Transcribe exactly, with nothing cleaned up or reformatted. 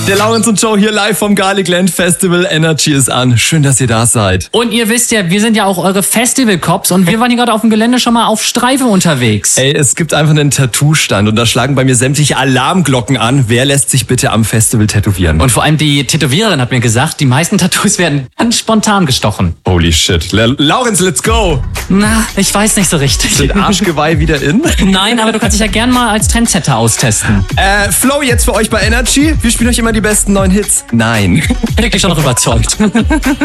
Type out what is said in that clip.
Der Laurenz und Joe hier live vom Garlic Land Festival. Energy ist an. Schön, dass ihr da seid. Und ihr wisst ja, wir sind ja auch eure Festival-Cops und wir waren hier gerade auf dem Gelände schon mal auf Streife unterwegs. Ey, es gibt einfach einen Tattoo-Stand und da schlagen bei mir sämtliche Alarmglocken an. Wer lässt sich bitte am Festival tätowieren? Und vor allem die Tätowiererin hat mir gesagt, die meisten Tattoos werden ganz spontan gestochen. Holy shit. La- Laurenz, let's go! Na, ich weiß nicht so richtig. Sind Arschgeweih wieder in? Nein, aber du kannst dich ja gern mal als Trendsetter austesten. Äh, Flow jetzt für euch bei Energy. Wir spielen euch immer die besten neuen Hits. Nein. Ich bin wirklich schon noch überzeugt.